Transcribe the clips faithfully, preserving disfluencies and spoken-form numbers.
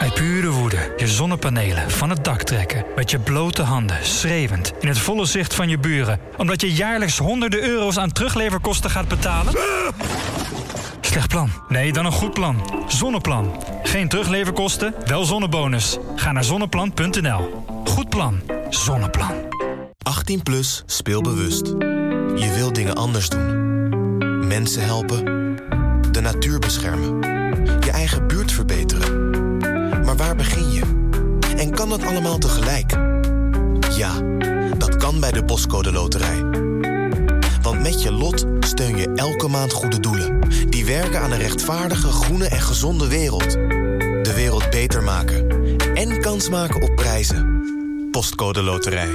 Uit pure woede je zonnepanelen van het dak trekken. Met je blote handen, schreeuwend, in het volle zicht van je buren. Omdat je jaarlijks honderden euro's aan terugleverkosten gaat betalen? Slecht plan. Nee, dan een goed plan. Zonneplan. Geen terugleverkosten, wel zonnebonus. Ga naar zonneplan punt n l. Goed plan. Zonneplan. achttien plus, speel bewust. Je wilt dingen anders doen. Mensen helpen. De natuur beschermen. Je eigen buurt verbeteren. Maar waar begin je? En kan dat allemaal tegelijk? Ja, dat kan bij de Postcode Loterij. Want met je lot steun je elke maand goede doelen. Die werken aan een rechtvaardige, groene en gezonde wereld. De wereld beter maken. En kans maken op prijzen. Postcode Loterij.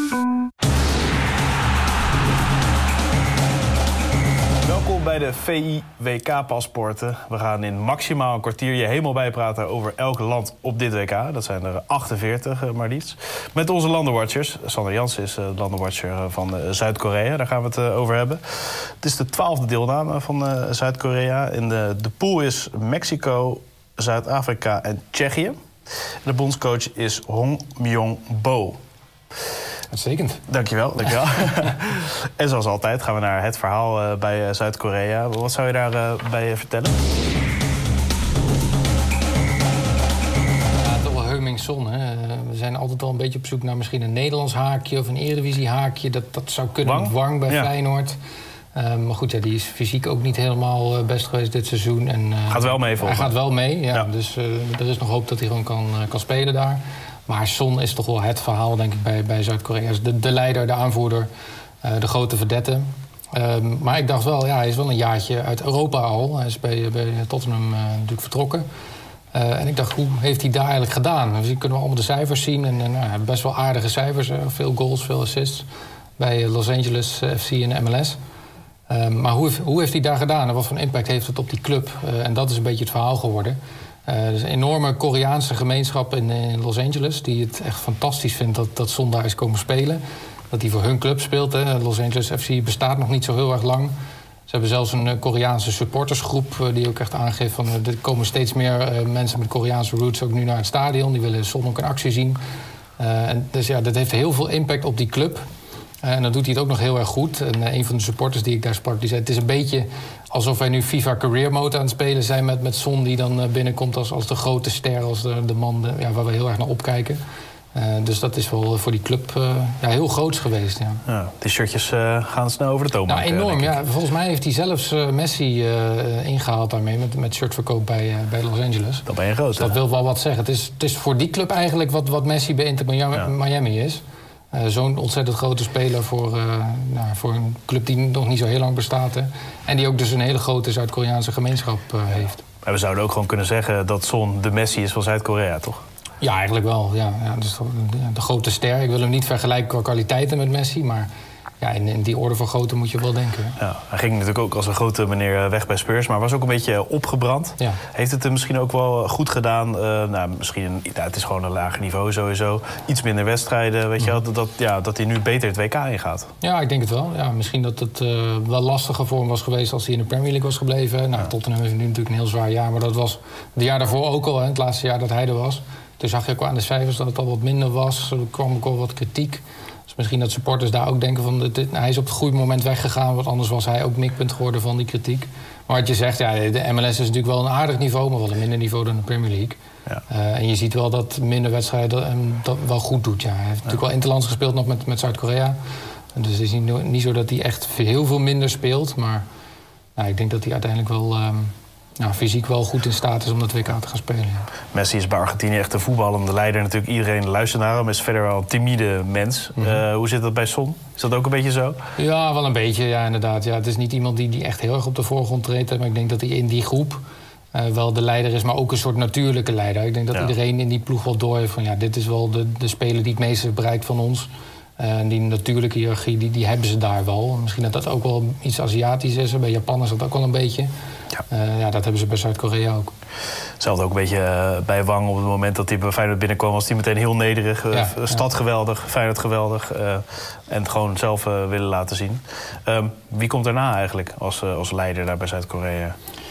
Welkom bij de V I W K-paspoorten. We gaan in maximaal een kwartier je helemaal bijpraten over elk land op dit W K. Dat zijn er achtenveertig, maar liefst. Met onze landenwatchers. Sander Jansen is de landenwatcher van Zuid-Korea. Daar gaan we het over hebben. Het is de twaalfde deelname van Zuid-Korea. In de, de pool is Mexico, Zuid-Afrika en Tsjechië. De bondscoach is Hong Myong-bo. Uitstekend. Dankjewel, dankjewel. En zoals altijd gaan we naar het verhaal uh, bij uh, Zuid-Korea. Wat zou je daarbij uh, bij vertellen? Ja, toch wel Heung-min Son. Hè. We zijn altijd al een beetje op zoek naar misschien een Nederlands haakje of een Eredivisie haakje. Dat, dat zou kunnen. Wang, Wang bij ja. Feyenoord. Uh, maar goed, ja, die is fysiek ook niet helemaal uh, best geweest dit seizoen. En, uh, gaat wel mee volgens Hij gaat wel mee, ja. ja. Dus uh, er is nog hoop dat hij gewoon kan, uh, kan spelen daar. Maar Son is toch wel het verhaal, denk ik, bij, bij Zuid-Korea. De, de leider, de aanvoerder, uh, de grote verdette. Um, maar ik dacht wel, ja, hij is wel een jaartje uit Europa al. Hij is bij, bij Tottenham uh, natuurlijk vertrokken. Uh, en ik dacht, hoe heeft hij daar eigenlijk gedaan? Dus kunnen we allemaal de cijfers zien. En, en uh, best wel aardige cijfers. Uh, veel goals, veel assists. Bij Los Angeles F C en M L S. Uh, maar hoe, hoe heeft hij daar gedaan? En wat voor impact heeft het op die club? Uh, en dat is een beetje het verhaal geworden. Uh, er is een enorme Koreaanse gemeenschap in, in Los Angeles... die het echt fantastisch vindt dat, dat Son daar is komen spelen. Dat hij voor hun club speelt. Hè. Los Angeles F C bestaat nog niet zo heel erg lang. Ze hebben zelfs een uh, Koreaanse supportersgroep... Uh, die ook echt aangeeft van... Uh, er komen steeds meer uh, mensen met Koreaanse roots ook nu naar het stadion. Die willen Son ook in actie zien. Uh, en dus ja, dat heeft heel veel impact op die club... Uh, en dan doet hij het ook nog heel erg goed. En uh, een van de supporters die ik daar sprak, die zei... het is een beetje alsof wij nu FIFA Career Mode aan het spelen zijn... met, met Son die dan uh, binnenkomt als, als de grote ster... als de, de man de, ja, waar we heel erg naar opkijken. Uh, dus dat is wel voor die club uh, ja, heel groots geweest. Ja. Ja, die shirtjes uh, gaan snel over de toon. Nou, maken, enorm, ja. Volgens mij heeft hij zelfs uh, Messi uh, ingehaald daarmee... met, met shirtverkoop bij, uh, bij Los Angeles. Dan ben je groot, dus dat hè? wil wel wat zeggen. Het is, het is voor die club eigenlijk wat, wat Messi bij Inter Miami, ja. Miami is... Uh, zo'n ontzettend grote speler voor, uh, nou, voor een club die nog niet zo heel lang bestaat. Hè. En die ook dus een hele grote Zuid-Koreaanse gemeenschap uh, heeft. En we zouden ook gewoon kunnen zeggen dat Son de Messi is van Zuid-Korea, toch? Ja, eigenlijk wel. Ja, ja, dus de, de grote ster. Ik wil hem niet vergelijken qua kwaliteiten met Messi, maar... ja, in, in die orde van grootte moet je wel denken. Ja, hij ging natuurlijk ook als een grote meneer weg bij Spurs... maar was ook een beetje opgebrand. Ja. Heeft het hem misschien ook wel goed gedaan? Uh, nou, misschien een, nou, het is gewoon een lager niveau sowieso. Iets minder wedstrijden, weet je wel. Dat, ja, dat hij nu beter het W K ingaat. Ja, ik denk het wel. Ja, misschien dat het uh, wel lastiger voor hem was geweest... als hij in de Premier League was gebleven. Nou, ja. Tottenham heeft nu natuurlijk een heel zwaar jaar... maar dat was het jaar daarvoor ook al, hè, het laatste jaar dat hij er was. Toen zag je ook aan de cijfers dat het al wat minder was. Er kwam ook al wat kritiek. Dus misschien dat supporters daar ook denken van... Dit, dit, hij is op het goede moment weggegaan... want anders was hij ook mikpunt geworden van die kritiek. Maar wat je zegt, ja, de M L S is natuurlijk wel een aardig niveau... maar wel een minder niveau dan de Premier League. Ja. Uh, en je ziet wel dat minder wedstrijden hem dat wel goed doet. Ja. Hij heeft ja. natuurlijk wel interlands gespeeld nog met, met Zuid-Korea. Dus het is niet, niet zo dat hij echt heel veel minder speelt. Maar nou, ik denk dat hij uiteindelijk wel... Um, Nou, fysiek wel goed in staat is om dat W K te gaan spelen. Ja. Messi is bij Argentinië echt een voetballende leider. Natuurlijk iedereen luistert naar hem. Is verder wel een timide mens. Mm-hmm. Uh, hoe zit dat bij Son? Is dat ook een beetje zo? Ja, wel een beetje, ja, inderdaad. Ja, het is niet iemand die, die echt heel erg op de voorgrond treedt. Maar ik denk dat hij in die groep uh, wel de leider is... maar ook een soort natuurlijke leider. Ik denk dat ja. iedereen in die ploeg wel door heeft van... ja, dit is wel de, de speler die het meeste bereikt van ons... En uh, die natuurlijke hiërarchie, die, die hebben ze daar wel. Misschien dat dat ook wel iets Aziatisch is. Bij Japan is dat ook wel een beetje. Ja, uh, ja dat hebben ze bij Zuid-Korea ook. Hetzelfde ook een beetje uh, bij Wang. Op het moment dat hij bij Feyenoord binnenkwam... was hij meteen heel nederig. Uh, ja, stad ja. geweldig, Feyenoord geweldig. Uh, en het gewoon zelf uh, willen laten zien. Um, wie komt daarna eigenlijk als, uh, als leider daar bij Zuid-Korea?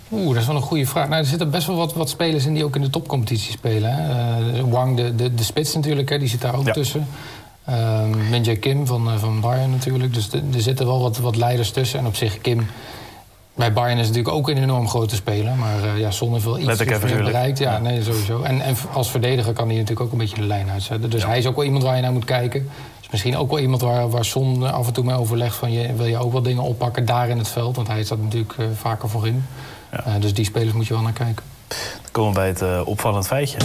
Oeh, dat is wel een goede vraag. Nou, er zitten best wel wat, wat spelers in die ook in de topcompetitie spelen. Hè. Uh, Wang, de, de, de spits natuurlijk, hè, die zit daar ook ja. tussen. Uh, Min Jae Kim van, uh, van Bayern natuurlijk. Dus de, er zitten wel wat, wat leiders tussen. En op zich, Kim bij Bayern is natuurlijk ook een enorm grote speler. Maar uh, ja, Son heeft wel iets meer bereikt. Ja, ja, nee, sowieso. En, en als verdediger kan hij natuurlijk ook een beetje de lijn uitzetten. Dus ja. hij is ook wel iemand waar je naar moet kijken. Dus misschien ook wel iemand waar, waar Son af en toe mee overlegt van je, wil je ook wel dingen oppakken daar in het veld. Want hij staat natuurlijk uh, vaker voorin. Ja. Uh, dus die spelers moet je wel naar kijken. Dan komen we bij het uh, opvallend feitje.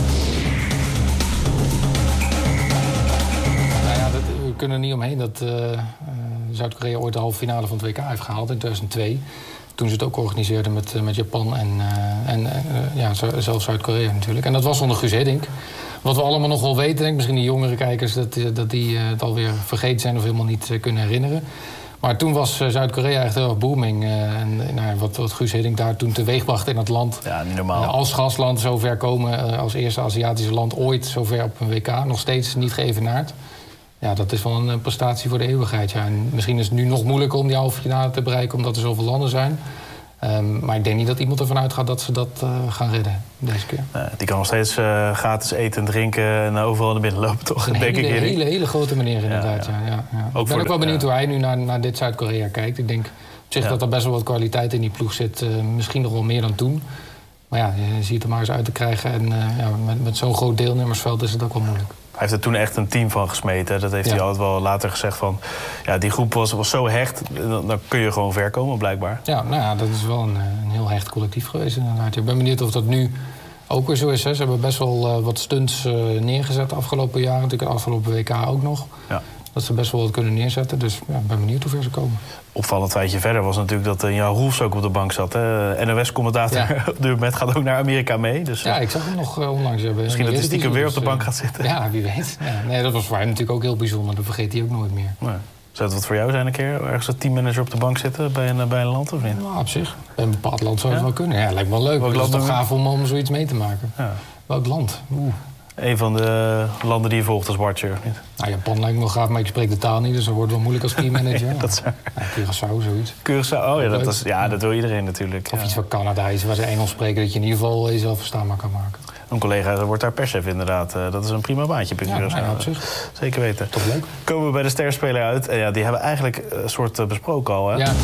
Nou ja, dat, we kunnen er niet omheen dat uh, uh, Zuid-Korea ooit de halve finale van het W K heeft gehaald in tweeduizend twee. Toen ze het ook organiseerden met, uh, met Japan en, uh, en uh, ja, zelfs Zuid-Korea natuurlijk. En dat was onder Guus Hiddink. Wat we allemaal nog wel weten, denk ik, misschien de jongere kijkers, dat, dat die uh, het alweer vergeten zijn of helemaal niet uh, kunnen herinneren. Maar toen was uh, Zuid-Korea echt heel erg booming. Uh, en nou, wat, wat Guus Hiddink daar toen teweegbracht in het land. Ja, niet normaal. Uh, als gastland zover komen, uh, als eerste Aziatische land ooit zover op een W K. Nog steeds niet geëvenaard. Ja, dat is wel een prestatie voor de eeuwigheid. Ja. En misschien is het nu nog moeilijker om die halve finale te bereiken, omdat er zoveel landen zijn. Um, maar ik denk niet dat iemand ervan uitgaat dat ze dat uh, gaan redden deze keer. Nee, die kan nog steeds uh, gratis eten en drinken en overal naar binnen lopen, toch? Een denk hele, ik hele, hele grote meneer inderdaad. Ja, ja. Ja, ja. Ook ik ben ook wel de, benieuwd ja. hoe hij nu naar, naar dit Zuid-Korea kijkt. Ik denk op zich ja. dat er best wel wat kwaliteit in die ploeg zit. Uh, misschien nog wel meer dan toen. Maar ja, je ziet er maar eens uit te krijgen. En uh, ja, met, met zo'n groot deelnemersveld is het ook wel moeilijk. Hij heeft er toen echt een team van gesmeten. Dat heeft ja. hij altijd wel later gezegd van... ja, die groep was, was zo hecht, dan, dan kun je gewoon ver komen, blijkbaar. Ja, nou ja, dat is wel een, een heel hecht collectief geweest inderdaad. Ik ben benieuwd of dat nu ook weer zo is. Hè. Ze hebben best wel uh, wat stunts uh, neergezet de afgelopen jaren. Natuurlijk het afgelopen W K ook nog. Ja. Dat ze best wel wat kunnen neerzetten. Dus ja, ik ben benieuwd hoe ver ze komen. Opvallend feitje verder was natuurlijk dat uh, Jan Roelfs ook op de bank zat. Hè. N O S-commentator ja. op dit moment gaat ook naar Amerika mee. Dus, ja, ik zag hem nog uh, onlangs. Hebben. Misschien dat hij stiekem weer op de bank uh, gaat zitten. Ja, wie weet. Ja, nee, dat was voor hem natuurlijk ook heel bijzonder. Dat vergeet hij ook nooit meer. Nee. Zou het wat voor jou zijn een keer? Ergens een teammanager op de bank zitten bij een, bij een land of niet? Nou, op zich. Bij een bepaald land zou het ja? wel kunnen. Ja, lijkt me wel leuk. Welk het is toch we... gaaf om, om zoiets mee te maken. Ja. Welk land? Oeh. Een van de landen die je volgt als watcher. Nou, Japan lijkt me wel gaaf, maar ik spreek de taal niet, dus dat wordt wel moeilijk als teammanager. Ja, dat is ja, Curaçao, zoiets. Curaçao, oh ja, dat, is, ja, dat wil iedereen natuurlijk. Of ja. iets van Canada is waar ze Engels spreken, dat je in ieder geval jezelf verstaanbaar kan maken. Een collega wordt daar perschef inderdaad. Uh, dat is een prima baantje. Ja, nou ja, op zich. Zeker weten. Toch leuk. Komen we bij de sterspeler uit. En ja, die hebben we eigenlijk een soort uh, besproken al, hè? Ja.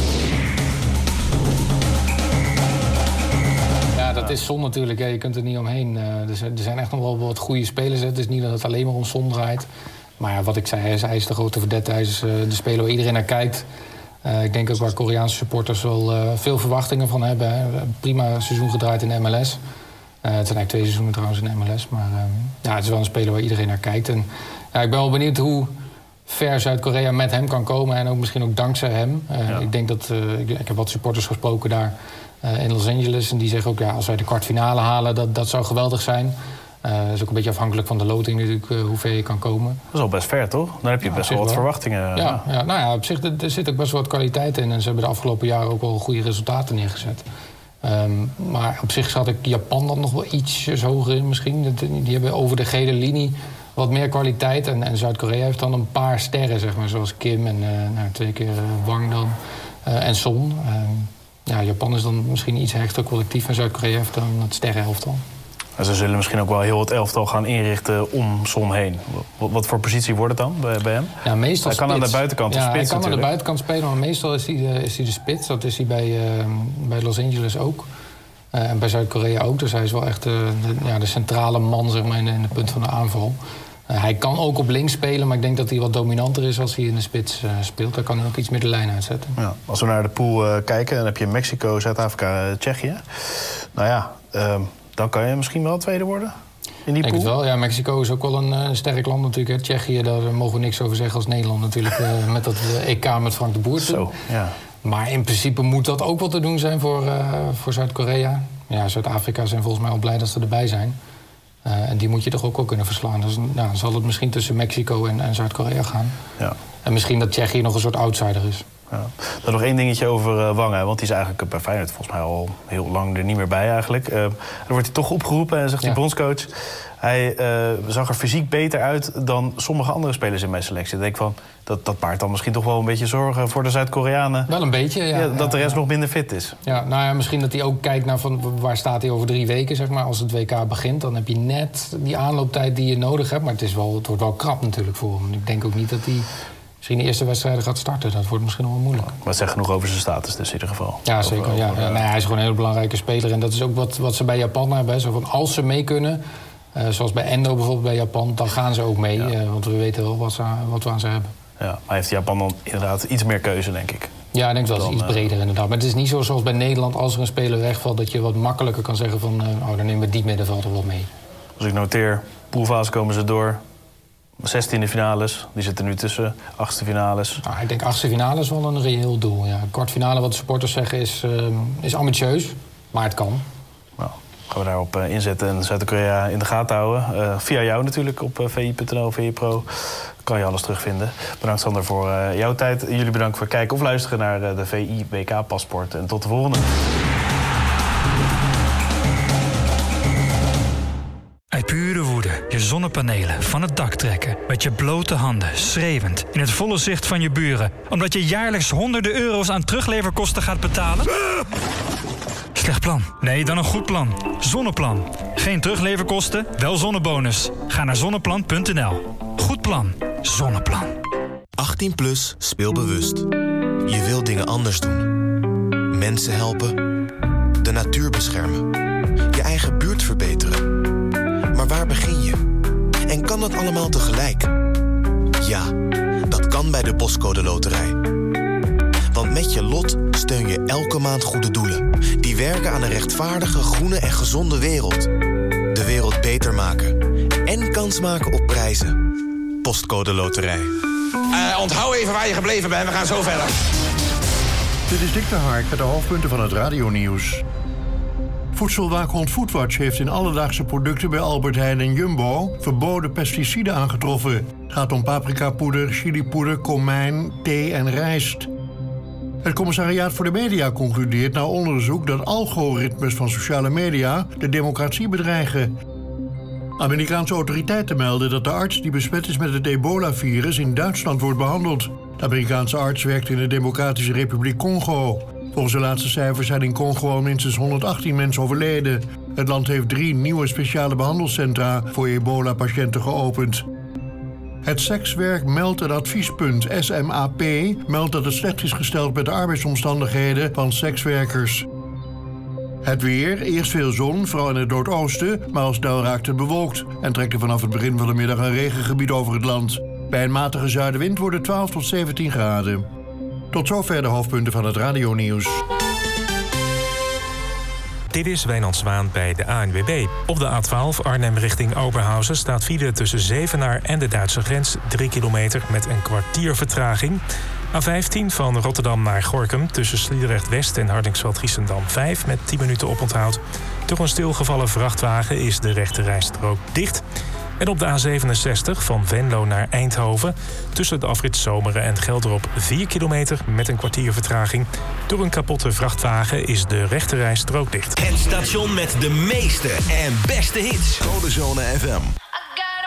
Het is Son natuurlijk, ja, je kunt er niet omheen. Uh, er zijn echt nog wel wat goede spelers. Het is niet dat het alleen maar om Son draait. Maar ja, wat ik zei, hij is, hij is de grote verdette. Hij is uh, de speler waar iedereen naar kijkt. Uh, ik denk ook waar Koreaanse supporters wel uh, veel verwachtingen van hebben. Hè. Prima seizoen gedraaid in de M L S. Uh, het zijn eigenlijk twee seizoenen trouwens in de M L S. Maar uh, ja, het is wel een speler waar iedereen naar kijkt. En ja, ik ben wel benieuwd hoe ver Zuid-Korea met hem kan komen. En ook misschien ook dankzij hem. Uh, ja. Ik denk dat, uh, ik, ik heb wat supporters gesproken daar uh, in Los Angeles. En die zeggen ook, ja, als wij de kwartfinale halen, dat, dat zou geweldig zijn. Dat uh, is ook een beetje afhankelijk van de loting natuurlijk, uh, hoe ver je kan komen. Dat is al best ver, toch? Dan heb je ja, best wel wat wel. verwachtingen. Ja, ja, nou ja, op zich er zit ook best wel wat kwaliteit in. En ze hebben de afgelopen jaren ook wel goede resultaten neergezet. Um, maar op zich zat ik Japan dan nog wel ietsjes hoger in misschien. Die hebben over de gele linie wat meer kwaliteit. En, en Zuid-Korea heeft dan een paar sterren, zeg maar. Zoals Kim en uh, nou, twee keer uh, Wang dan. Uh, en Son. Um, ja, Japan is dan misschien iets hechter collectief. En Zuid-Korea heeft dan het sterrenelftal. En ze zullen misschien ook wel heel het elftal gaan inrichten om Son heen. Wat, wat voor positie wordt het dan bij, bij hem? Ja, meestal hij kan spits. aan de buitenkant de ja, spits hij kan natuurlijk. aan de buitenkant spelen, maar meestal is hij de, is hij de spits. Dat is hij bij, uh, bij Los Angeles ook. Uh, en bij Zuid-Korea ook. Dus hij is wel echt uh, de, ja, de centrale man, zeg maar, in, in het punt van de aanval. Uh, hij kan ook op links spelen, maar ik denk dat hij wat dominanter is als hij in de spits uh, speelt. Daar kan hij ook iets meer de lijn uitzetten. Ja, als we naar de pool uh, kijken, dan heb je Mexico, Zuid-Afrika, uh, Tsjechië. Nou ja, uh, dan kan je misschien wel tweede worden in die pool. Ik denk het wel. Ja, Mexico is ook wel een, een sterk land natuurlijk. Hè. Tsjechië, daar mogen we niks over zeggen als Nederland natuurlijk. Uh, met dat uh, E K met Frank de Boer. Zo, ja. Maar in principe moet dat ook wel te doen zijn voor, uh, voor Zuid-Korea. Ja, Zuid-Afrika zijn volgens mij al blij dat ze erbij zijn. Uh, en die moet je toch ook wel kunnen verslaan. Dus nou, dan zal het misschien tussen Mexico en, en Zuid-Korea gaan. Ja. En misschien dat Tsjechië nog een soort outsider is. Ja. Dan nog één dingetje over uh, Wangen, want die is eigenlijk bij Feyenoord volgens mij al heel lang er niet meer bij eigenlijk. Uh, dan wordt hij toch opgeroepen en zegt ja. die bondscoach... Hij uh, zag er fysiek beter uit dan sommige andere spelers in mijn selectie. Ik denk van, dat, dat baart dan misschien toch wel een beetje zorgen voor de Zuid-Koreanen. Wel een beetje, ja. ja dat ja, de rest ja. nog minder fit is. Ja, nou ja, misschien dat hij ook kijkt naar van waar staat hij over drie weken, zeg maar. Als het W K begint, dan heb je net die aanlooptijd die je nodig hebt. Maar het, is wel, het wordt wel krap natuurlijk voor hem. Ik denk ook niet dat hij misschien de eerste wedstrijden gaat starten. Dat wordt misschien nog wel moeilijk. Maar het zegt genoeg over zijn status dus in ieder geval. Ja, zeker. Over, ja. Over, ja, nou ja, hij is gewoon een hele belangrijke speler. En dat is ook wat, wat ze bij Japan hebben. Zo van, als ze mee kunnen... Uh, zoals bij Endo bijvoorbeeld bij Japan, dan gaan ze ook mee. Ja. Uh, want we weten wel wat, ze, wat we aan ze hebben. Ja, maar heeft Japan dan inderdaad iets meer keuze, denk ik. Ja, ik denk dat het iets breder inderdaad. Maar het is niet zo zoals bij Nederland, als er een speler wegvalt... dat je wat makkelijker kan zeggen van, uh, oh, dan nemen we die middenvelder wel mee. Als ik noteer, poolfase komen ze door. zestiende finales, die zitten nu tussen. Achtste finales. Nou, ik denk achtste finale is wel een reëel doel. Ja. Kwartfinale, wat de supporters zeggen, is, uh, is ambitieus. Maar het kan. Nou. Gaan we daarop uh, inzetten en Zuid-Korea in de gaten houden. Uh, via jou natuurlijk op uh, v i punt n l, V I Pro. Kan je alles terugvinden. Bedankt Sander voor uh, jouw tijd. Jullie bedankt voor het kijken of luisteren naar uh, de V I W K-paspoort. En tot de volgende. Uit pure woede je zonnepanelen van het dak trekken. Met je blote handen, schreeuwend, in het volle zicht van je buren. Omdat je jaarlijks honderden euro's aan terugleverkosten gaat betalen? Slecht plan. Nee, dan een goed plan. Zonneplan. Geen terugleverkosten, wel zonnebonus. Ga naar zonneplan punt n l. Goed plan. Zonneplan. achttien plus, speel bewust. Je wil dingen anders doen. Mensen helpen. De natuur beschermen. Je eigen buurt verbeteren. Maar waar begin je? En kan dat allemaal tegelijk? Ja, dat kan bij de Postcode Loterij. Want met je lot steun je elke maand goede doelen. Die werken aan een rechtvaardige, groene en gezonde wereld. De wereld beter maken. En kans maken op prijzen. Postcode Loterij. Uh, onthoud even waar je gebleven bent. We gaan zo verder. Dit is Dick de Hark met de hoofdpunten van het radionieuws. Voedselwaakhond Foodwatch heeft in alledaagse producten bij Albert Heijn en Jumbo verboden pesticiden aangetroffen. Het gaat om paprikapoeder, chilipoeder, komijn, thee en rijst. Het Commissariaat voor de Media concludeert na onderzoek dat algoritmes van sociale media de democratie bedreigen. Amerikaanse autoriteiten melden dat de arts die besmet is met het ebola-virus in Duitsland wordt behandeld. De Amerikaanse arts werkt in de Democratische Republiek Congo. Volgens de laatste cijfers zijn in Congo al minstens honderdachttien mensen overleden. Het land heeft drie nieuwe speciale behandelcentra voor ebola-patiënten geopend. Het Sekswerk meldt het adviespunt S M A P meldt dat het slecht is gesteld met de arbeidsomstandigheden van sekswerkers. Het weer, eerst veel zon, vooral in het noordoosten, maar al snel raakt het bewolkt en trekt er vanaf het begin van de middag een regengebied over het land. Bij een matige zuidenwind wordt het twaalf tot zeventien graden. Tot zover de hoofdpunten van het radionieuws. Dit is Wijnand Zwaan bij de A N W B. Op de A twaalf Arnhem richting Oberhausen staat file tussen Zevenaar en de Duitse grens. drie kilometer met een kwartier vertraging. A vijftien van Rotterdam naar Gorinchem tussen Sliedrecht-West en Hardingsveld-Giessendam vijf met tien minuten oponthoud. Door een stilgevallen vrachtwagen is de rechte rijstrook dicht. En op de A zevenenzestig van Venlo naar Eindhoven tussen de afrit Zomeren en Gelderop vier kilometer met een kwartier vertraging. Door een kapotte vrachtwagen is de rechte rijstrook dicht. Het station met de meeste en beste hits. Codezone F M.